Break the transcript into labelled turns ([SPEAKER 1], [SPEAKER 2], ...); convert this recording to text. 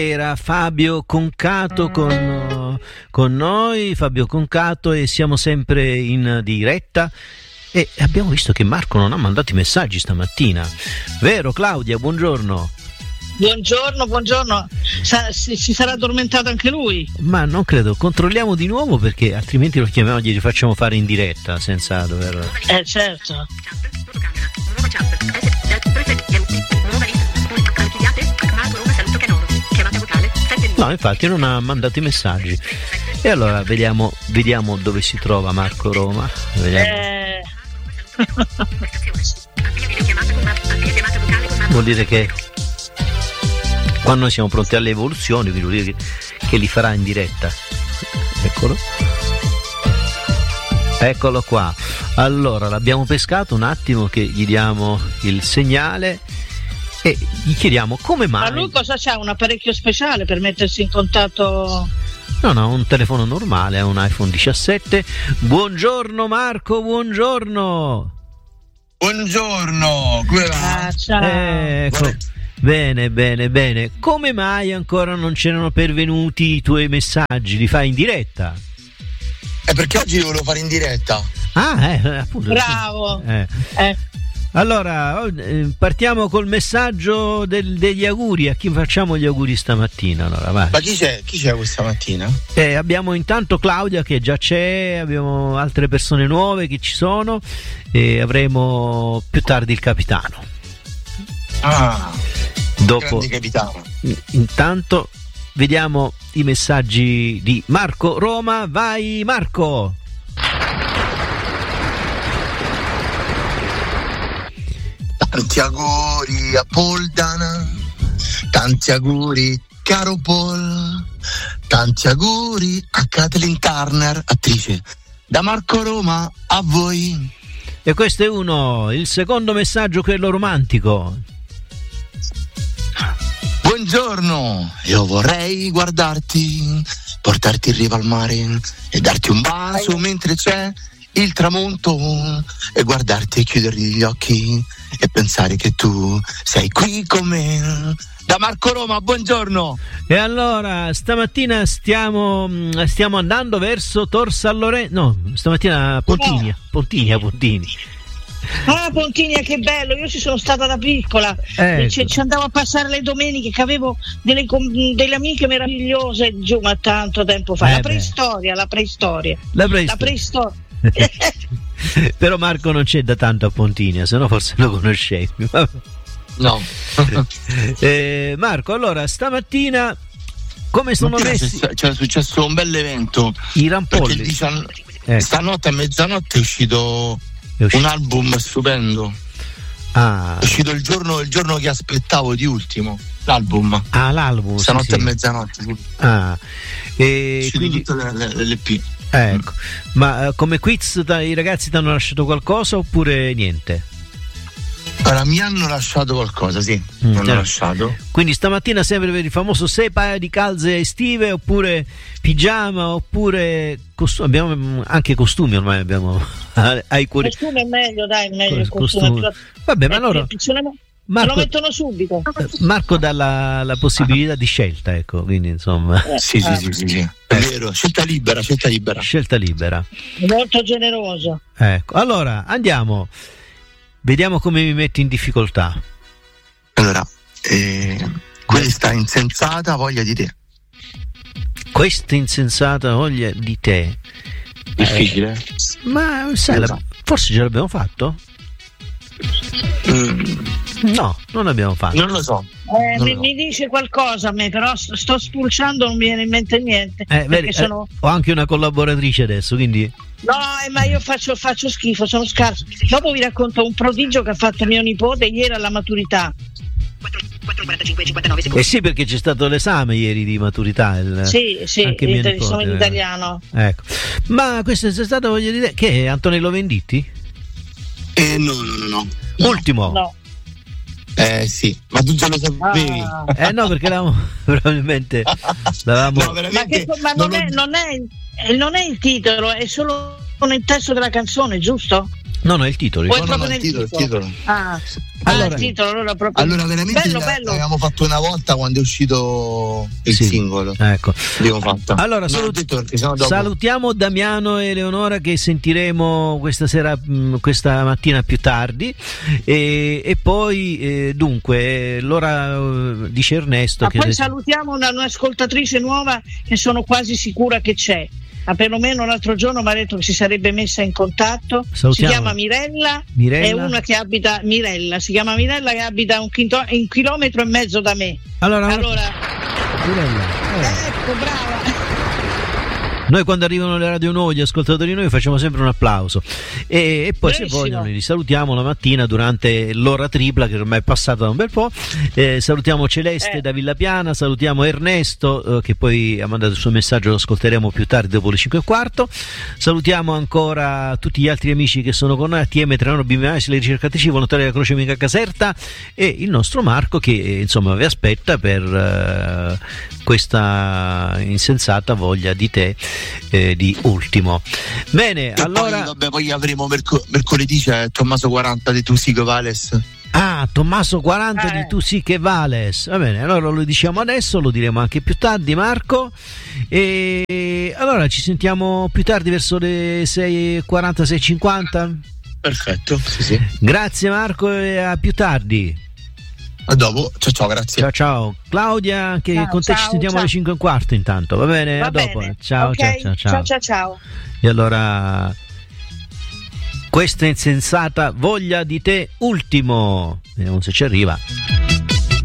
[SPEAKER 1] Era Fabio Concato con noi, Fabio Concato, e siamo sempre in diretta e abbiamo visto che Marco non ha mandato i messaggi stamattina, vero Claudia? Buongiorno.
[SPEAKER 2] Buongiorno. Si sarà addormentato anche lui?
[SPEAKER 1] Ma non credo, controlliamo di nuovo perché altrimenti lo chiamiamo e gli facciamo fare in diretta senza dover...
[SPEAKER 2] Certo.
[SPEAKER 1] No, infatti non ha mandato i messaggi. E allora vediamo dove si trova Marco Roma. Vuol dire che quando siamo pronti alle evoluzioni, quindi vuol dire che li farà in diretta. Eccolo qua. Allora l'abbiamo pescato un attimo, che gli diamo il segnale e gli chiediamo come mai.
[SPEAKER 2] Ma lui cosa c'ha? Un apparecchio speciale per mettersi in contatto?
[SPEAKER 1] No, un telefono normale, è un iPhone 17. Buongiorno Marco, buongiorno.
[SPEAKER 3] Buongiorno, come va?
[SPEAKER 2] Ciao.
[SPEAKER 1] Ecco. Bene. Come mai ancora non c'erano pervenuti i tuoi messaggi? Li fai in diretta?
[SPEAKER 3] Perché oggi li volevo fare in diretta.
[SPEAKER 1] Appunto.
[SPEAKER 2] Bravo.
[SPEAKER 1] Allora, partiamo col messaggio degli auguri. A chi facciamo gli auguri stamattina? Allora, vai.
[SPEAKER 3] Ma chi c'è questa mattina?
[SPEAKER 1] Abbiamo intanto Claudia che già c'è, abbiamo altre persone nuove che ci sono e avremo più tardi il capitano. Dopo,
[SPEAKER 3] grande capitano.
[SPEAKER 1] Intanto vediamo i messaggi di Marco Roma. Vai Marco!
[SPEAKER 3] Tanti auguri a Paul Dana, tanti auguri caro Paul, tanti auguri a Kathleen Turner, attrice. Da Marco Roma a voi.
[SPEAKER 1] E questo è il secondo messaggio, quello romantico.
[SPEAKER 3] Buongiorno, io vorrei guardarti, portarti in riva al mare e darti un bacio mentre c'è il tramonto e guardarti e chiuderti gli occhi e pensare che tu sei qui con me. Da Marco Roma, buongiorno.
[SPEAKER 1] E allora stamattina stiamo andando verso Tor San Lorenzo. No, stamattina Pontinia.
[SPEAKER 2] Pontinia, che bello, io ci sono stata da piccola, ci andavo a passare le domeniche, che avevo delle amiche meravigliose giù, ma tanto tempo fa. La preistoria.
[SPEAKER 1] Però Marco non c'è da tanto a Pontinia, se no forse lo conoscevi.
[SPEAKER 3] No.
[SPEAKER 1] Marco, allora stamattina come sono messi?
[SPEAKER 3] C'è successo un bel evento.
[SPEAKER 1] I rampolli.
[SPEAKER 3] Stanotte a mezzanotte è uscito un album stupendo. È uscito il giorno che aspettavo di ultimo. L'album.
[SPEAKER 1] L'album.
[SPEAKER 3] Stanotte a mezzanotte.
[SPEAKER 1] E quindi
[SPEAKER 3] tutte le LP.
[SPEAKER 1] Ecco. Ma come quiz i ragazzi ti hanno lasciato qualcosa oppure niente?
[SPEAKER 3] Allora, mi hanno lasciato qualcosa, sì. Mi hanno lasciato.
[SPEAKER 1] Quindi stamattina sempre per il famoso 6 paia di calze estive, oppure pigiama, oppure abbiamo anche costumi ormai, abbiamo ai cuori.
[SPEAKER 2] Costume è meglio, meglio il costume.
[SPEAKER 1] Vabbè, ma allora
[SPEAKER 2] Marco, lo mettono subito.
[SPEAKER 1] Marco dà la possibilità di scelta, ecco, quindi insomma.
[SPEAKER 3] Sì. È vero, scelta libera.
[SPEAKER 2] Molto generoso.
[SPEAKER 1] Ecco, allora andiamo. Vediamo come mi metti in difficoltà.
[SPEAKER 3] Allora, questa insensata voglia di te.
[SPEAKER 1] Questa insensata voglia di te.
[SPEAKER 3] Difficile?
[SPEAKER 1] Ma sai, forse ce l'abbiamo fatto? No, non l'abbiamo fatto.
[SPEAKER 3] Non lo so.
[SPEAKER 2] Mi dice qualcosa a me, però sto spulciando, non mi viene in mente niente.
[SPEAKER 1] Ho anche una collaboratrice adesso, quindi.
[SPEAKER 2] No, ma io faccio schifo, sono scarso. Dopo vi racconto un prodigio che ha fatto mio nipote ieri alla maturità.
[SPEAKER 1] 4:45:59. Sì, perché c'è stato l'esame ieri di maturità. Sì, anche
[SPEAKER 2] sono in italiano.
[SPEAKER 1] Ecco. Ma questo è stato, voglio dire, che è Antonello Venditti?
[SPEAKER 3] No.
[SPEAKER 2] Ultimo? No.
[SPEAKER 3] Sì, ma tu già lo sapevi?
[SPEAKER 1] No, perché probabilmente l'avevamo.
[SPEAKER 2] No, non è il titolo, è solo nel testo della canzone, giusto?
[SPEAKER 1] No, è il titolo.
[SPEAKER 3] Il titolo.
[SPEAKER 2] Allora
[SPEAKER 3] veramente
[SPEAKER 2] bello.
[SPEAKER 3] l'abbiamo fatto una volta quando è uscito il singolo.
[SPEAKER 1] Ecco.
[SPEAKER 3] Allora
[SPEAKER 1] salutiamo Damiano e Eleonora che sentiremo questa sera, questa mattina più tardi, e poi dunque l'ora dice Ernesto che
[SPEAKER 2] poi salutiamo un'ascoltatrice nuova che sono quasi sicura che c'è. Perlomeno l'altro giorno mi ha detto che si sarebbe messa in contatto.
[SPEAKER 1] Salutiamo.
[SPEAKER 2] Si chiama Mirella, è una che abita si chiama Mirella, che abita un chilometro e mezzo da me.
[SPEAKER 1] Allora Mirella,
[SPEAKER 2] ecco, brava.
[SPEAKER 1] Noi quando arrivano le radio nuove, gli ascoltatori noi, facciamo sempre un applauso e poi se vogliono li salutiamo la mattina durante l'ora tripla che ormai è passata da un bel po'. Salutiamo Celeste da Villapiana, salutiamo Ernesto che poi ha mandato il suo messaggio, lo ascolteremo più tardi dopo le 5:15. Salutiamo ancora tutti gli altri amici che sono con noi, ATM Trenano BMS, le ricercatrici volontari della Croce Mica Caserta e il nostro Marco che insomma vi aspetta per questa insensata voglia di te di Ultimo. Bene, e allora
[SPEAKER 3] poi avremo mercoledì c'è Tommaso 40 di Tu sì che vales.
[SPEAKER 1] Tommaso 40 di Tu sì che vales. Va bene, allora lo diciamo adesso, lo diremo anche più tardi, Marco, e allora ci sentiamo più tardi verso le 6:40, 6:50.
[SPEAKER 3] Perfetto, sì.
[SPEAKER 1] Grazie Marco e a più tardi.
[SPEAKER 3] A dopo, ciao, grazie.
[SPEAKER 1] Ciao Claudia, che con te ci sentiamo alle 5:15 intanto, va bene?
[SPEAKER 2] Va
[SPEAKER 1] a dopo.
[SPEAKER 2] Bene.
[SPEAKER 1] Ciao. E allora questa insensata voglia di te Ultimo, vediamo se ci arriva.